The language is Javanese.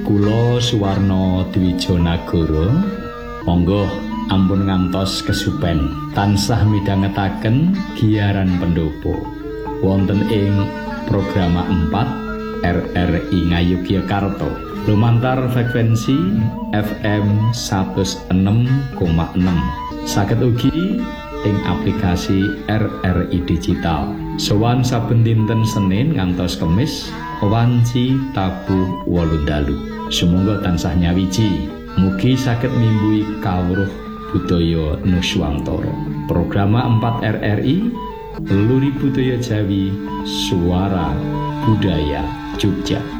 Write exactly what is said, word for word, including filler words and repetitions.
Kula Suwarno Dwijonagara monggo ampun ngantos kesupen tansah midhangetaken giaran pendopo wonten ing programa empat R R I Ngayogyakarta lumantar frekuensi F M seratus enam koma enam saged ugi ing aplikasi R R I Digital sowan saben dinten Senin ngantos Kemis wanci tabuh wolu dalu. Sumangga tansah nyawiji mugi saged mimbui kawruh budaya Nuswantara. Programa empat R R I Luri Budaya Jawi Suara Budaya Jogja.